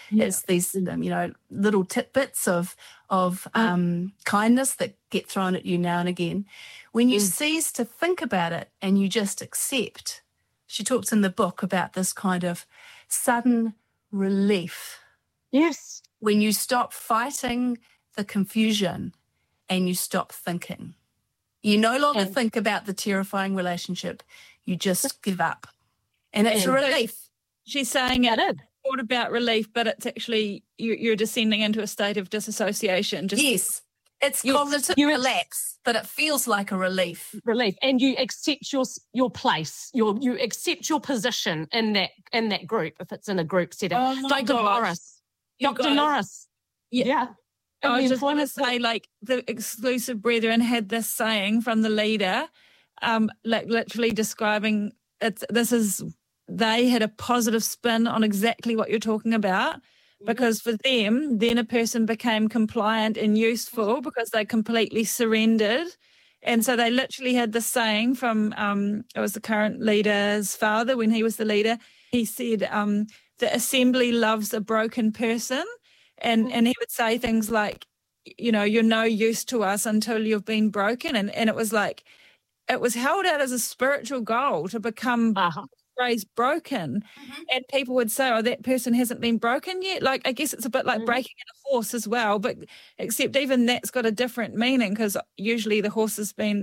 It's these, little tidbits of kindness that get thrown at you now and again. When you cease to think about it and you just accept, she talks in the book about this kind of sudden relief. Yes. When you stop fighting the confusion and you stop thinking. You no longer think about the terrifying relationship. You just give up. And it's a relief. She's saying it thought about relief, but it's actually you're descending into a state of disassociation. Yes. It's cognitive collapse, but it feels like a relief. Relief. And you accept your place. You accept your position in that group if it's in a group setting. Dr. Norris. Dr. Norris. Yeah. I was just want to say, the Exclusive Brethren had this saying from the leader, literally describing it. They had a positive spin on exactly what you're talking about, because for them, then a person became compliant and useful because they completely surrendered. And so they literally had this saying from, it was the current leader's father when he was the leader. He said, the assembly loves a broken person. And he would say things like, you're no use to us until you've been broken. And it was like, it was held out as a spiritual goal to become phrase broken. And people would say, oh, that person hasn't been broken yet. I guess it's a bit like breaking in a horse as well, but except even that's got a different meaning, because usually the horse has been,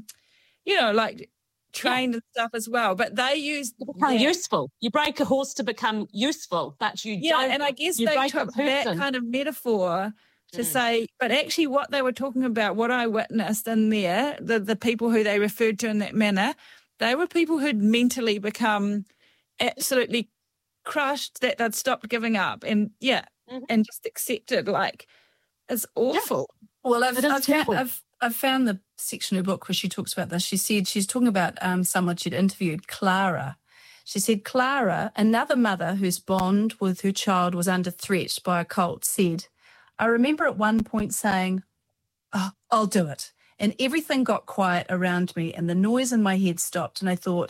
trained and stuff as well. But they use useful. You break a horse to become useful, but you don't. And I guess they took that kind of metaphor to say, but actually what they were talking about, what I witnessed in there, the people who they referred to in that manner, they were people who'd mentally become absolutely crushed, that they'd stopped giving up and just accepted, it's awful. Yeah. Well, I've found the section of her book where she talks about this. She said she's talking about someone she'd interviewed, Clara. She said, Clara, another mother whose bond with her child was under threat by a cult, said, I remember at one point saying, oh, I'll do it. And everything got quiet around me and the noise in my head stopped. And I thought,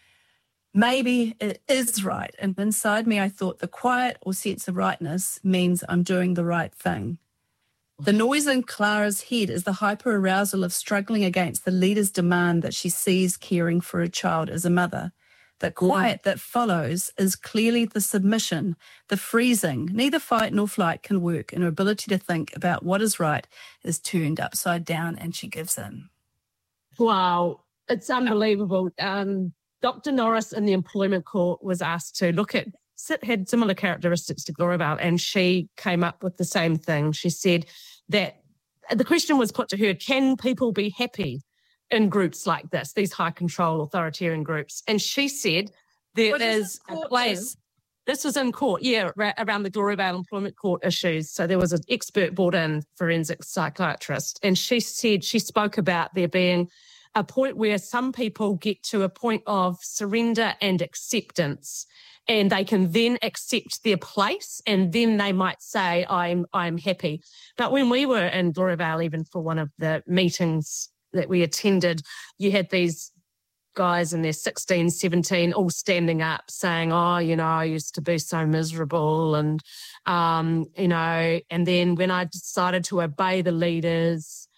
maybe it is right. And inside me, I thought the quiet or sense of rightness means I'm doing the right thing. The noise in Clara's head is the hyper-arousal of struggling against the leader's demand that she sees caring for her child as a mother. The quiet that follows is clearly the submission, the freezing. Neither fight nor flight can work, and her ability to think about what is right is turned upside down, and she gives in. Wow, it's unbelievable. Dr. Norris in the Employment Court was asked to look at, had similar characteristics to Glorabelle, and she came up with the same thing. She said that the question was put to her, can people be happy in groups like this, these high control authoritarian groups? And she said there is a place. This was in court, around the Glorabelle Employment Court issues. So there was an expert brought in, forensic psychiatrist, and she said, she spoke about there being a point where some people get to a point of surrender and acceptance, and they can then accept their place, and then they might say, I'm happy. But when we were in Glorabelle, even for one of the meetings that we attended, you had these guys in their 16, 17 all standing up saying, I used to be so miserable. And, and then when I decided to obey the leaders,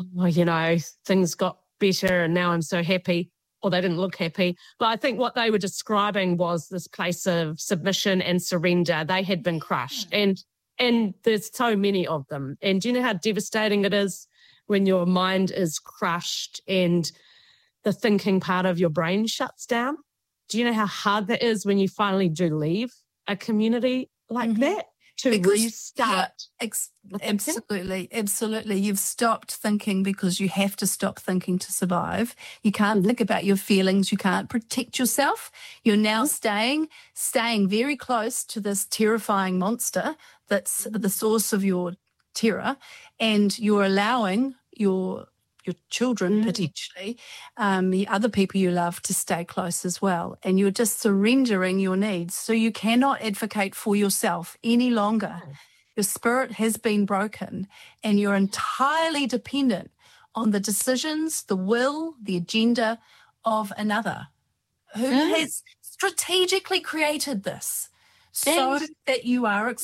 things got better and now I'm so happy. Or they didn't look happy. But I think what they were describing was this place of submission and surrender. They had been crushed. And there's so many of them. And do you know how devastating it is when your mind is crushed and the thinking part of your brain shuts down? Do you know how hard that is when you finally do leave a community like that? To restart. Absolutely. You've stopped thinking because you have to stop thinking to survive. You can't think about your feelings. You can't protect yourself. You're now staying very close to this terrifying monster that's the source of your terror, and you're allowing your children, potentially, the other people you love, to stay close as well. And you're just surrendering your needs. So you cannot advocate for yourself any longer. Your spirit has been broken and you're entirely dependent on the decisions, the will, the agenda of another who has strategically created this so that you are